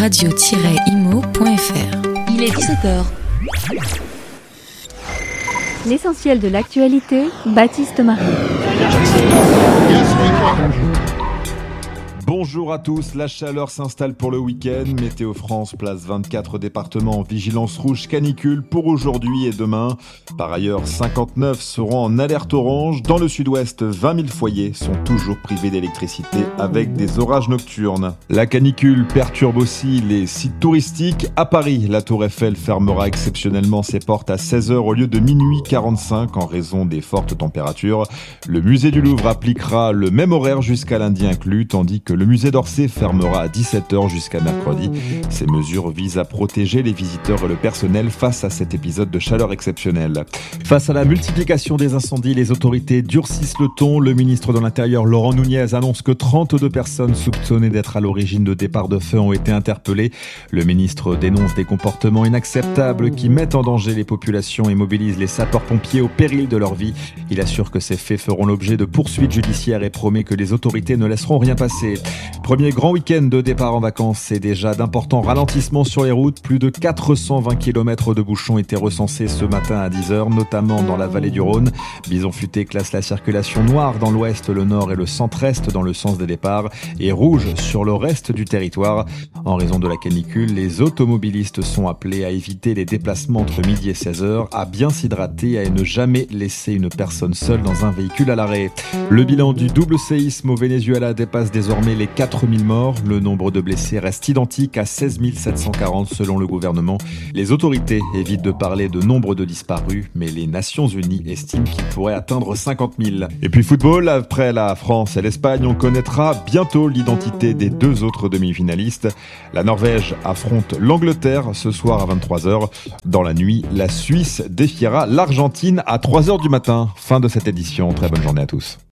radio-imo.fr. Il est 17h. L'essentiel de l'actualité, Baptiste Marie. Bonjour à tous, la chaleur s'installe pour le week-end. Météo France place 24 départements en vigilance rouge canicule pour aujourd'hui et demain. Par ailleurs, 59 seront en alerte orange. Dans le sud-ouest, 20 000 foyers sont toujours privés d'électricité avec des orages nocturnes. La canicule perturbe aussi les sites touristiques. À Paris, la Tour Eiffel fermera exceptionnellement ses portes à 16h au lieu de minuit 45 en raison des fortes températures. Le musée du Louvre appliquera le même horaire jusqu'à lundi inclus, tandis que le musée d'Orsay fermera à 17h jusqu'à mercredi. Ces mesures visent à protéger les visiteurs et le personnel face à cet épisode de chaleur exceptionnelle. Face à la multiplication des incendies, les autorités durcissent le ton. Le ministre de l'Intérieur, Laurent Nunez, annonce que 32 personnes soupçonnées d'être à l'origine de départs de feu ont été interpellées. Le ministre dénonce des comportements inacceptables qui mettent en danger les populations et mobilise les sapeurs-pompiers au péril de leur vie. Il assure que ces faits feront l'objet de poursuites judiciaires et promet que les autorités ne laisseront rien passer. Premier grand week-end de départ en vacances et déjà d'importants ralentissements sur les routes. Plus de 420 km de bouchons étaient recensés ce matin à 10h, notamment dans la vallée du Rhône. Bison Futé classe la circulation noire dans l'ouest, le nord et le centre-est dans le sens des départs et rouge sur le reste du territoire. En raison de la canicule, les automobilistes sont appelés à éviter les déplacements entre midi et 16h, à bien s'hydrater et à ne jamais laisser une personne seule dans un véhicule à l'arrêt. Le bilan du double séisme au Venezuela dépasse désormais les 4000 morts. Le nombre de blessés reste identique à 16 740 selon le gouvernement. Les autorités évitent de parler de nombre de disparus, mais les Nations Unies estiment qu'il pourrait atteindre 50 000. Et puis football, après la France et l'Espagne, on connaîtra bientôt l'identité des deux autres demi-finalistes. La Norvège affronte l'Angleterre ce soir à 23h. Dans la nuit, la Suisse défiera l'Argentine à 3h du matin. Fin de cette édition. Très bonne journée à tous.